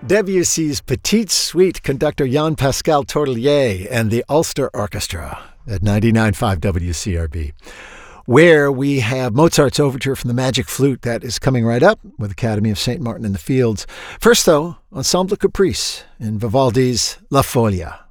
Debussy's Petite Suite, conductor Jean-Pascal Tortelier and the Ulster Orchestra at 99.5 WCRB, where we have Mozart's Overture from the Magic Flute. That is coming right up with Academy of St. Martin in the Fields. First, though, Ensemble Caprice in Vivaldi's La Folia.